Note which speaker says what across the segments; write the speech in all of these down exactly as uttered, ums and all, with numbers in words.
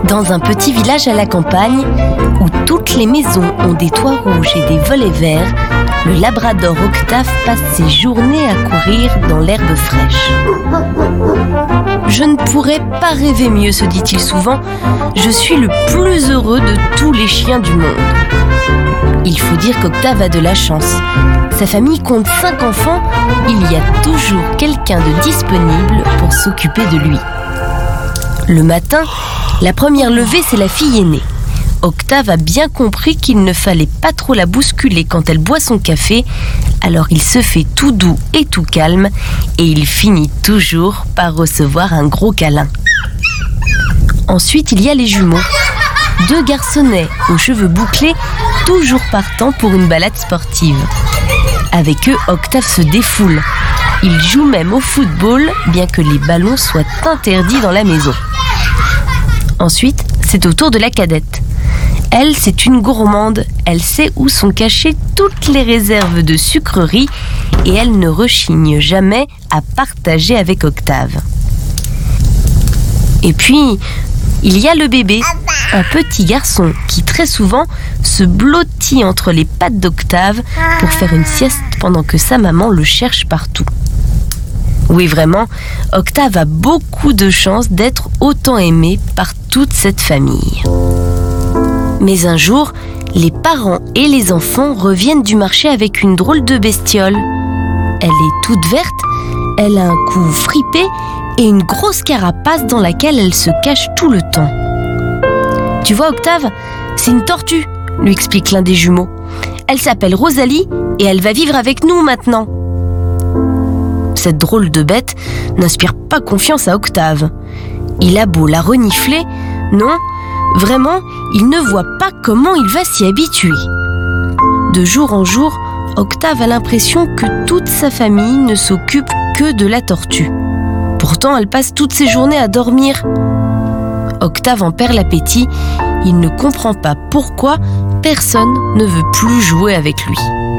Speaker 1: Dans un petit village à la campagne, où toutes les maisons ont des toits rouges et des volets verts, le labrador Octave passe ses journées à courir dans l'herbe fraîche. Je ne pourrais pas rêver mieux, se dit-il souvent. Je suis le plus heureux de tous les chiens du monde. Il faut dire qu'Octave a de la chance. Sa famille compte cinq enfants. Il y a toujours quelqu'un de disponible pour s'occuper de lui. Le matin, la première levée, c'est la fille aînée. Octave a bien compris qu'il ne fallait pas trop la bousculer quand elle boit son café, alors il se fait tout doux et tout calme et il finit toujours par recevoir un gros câlin. Ensuite, il y a les jumeaux. Deux garçonnets aux cheveux bouclés, toujours partants pour une balade sportive. Avec eux, Octave se défoule. Il joue même au football, bien que les ballons soient interdits dans la maison. Ensuite, c'est au tour de la cadette. Elle, c'est une gourmande. Elle sait où sont cachées toutes les réserves de sucreries et elle ne rechigne jamais à partager avec Octave. Et puis, il y a le bébé, un petit garçon qui très souvent se blottit entre les pattes d'Octave pour faire une sieste pendant que sa maman le cherche partout. Oui, vraiment, Octave a beaucoup de chance d'être autant aimé par toute cette famille. Mais un jour, les parents et les enfants reviennent du marché avec une drôle de bestiole. Elle est toute verte, elle a un cou fripé et une grosse carapace dans laquelle elle se cache tout le temps. « Tu vois, Octave, c'est une tortue », lui explique l'un des jumeaux. « Elle s'appelle Rosalie et elle va vivre avec nous maintenant. » Cette drôle de bête n'inspire pas confiance à Octave. Il a beau la renifler, non, vraiment, il ne voit pas comment il va s'y habituer. De jour en jour, Octave a l'impression que toute sa famille ne s'occupe que de la tortue. Pourtant, elle passe toutes ses journées à dormir. Octave en perd l'appétit. Il ne comprend pas pourquoi personne ne veut plus jouer avec lui.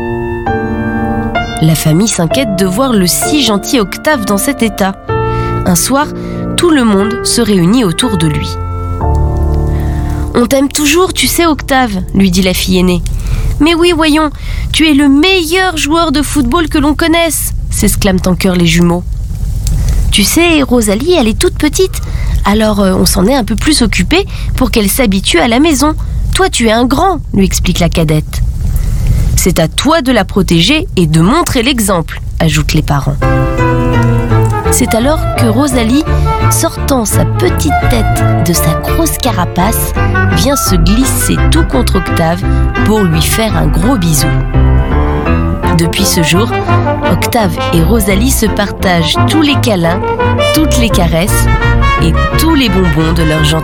Speaker 1: La famille s'inquiète de voir le si gentil Octave dans cet état. Un soir, tout le monde se réunit autour de lui. « On t'aime toujours, tu sais, Octave, » lui dit la fille aînée. « Mais oui, voyons, tu es le meilleur joueur de football que l'on connaisse !» s'exclament en chœur les jumeaux. « Tu sais, Rosalie, elle est toute petite, alors euh, on s'en est un peu plus occupé pour qu'elle s'habitue à la maison. Toi, tu es un grand, » lui explique la cadette. « C'est à toi de la protéger et de montrer l'exemple, » ajoutent les parents. C'est alors que Rosalie, sortant sa petite tête de sa grosse carapace, vient se glisser tout contre Octave pour lui faire un gros bisou. Depuis ce jour, Octave et Rosalie se partagent tous les câlins, toutes les caresses et tous les bonbons de leur gentillesse.